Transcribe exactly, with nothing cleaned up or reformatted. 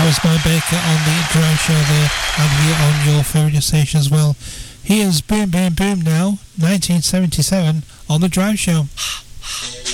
That was my Baker on the Drive Show there, and here on your favourite station as well. Here's Boom Boom Boom now, nineteen seventy-seven, on the Drive Show.